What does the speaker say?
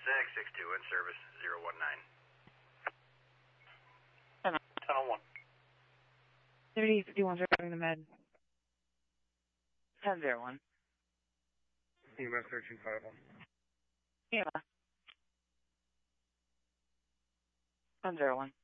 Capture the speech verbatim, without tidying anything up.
six six two in service, zero one nine. ten oh one. thirty fifty-one surviving the med. ten oh one. E M S thirteen five one. Yeah. ten oh one.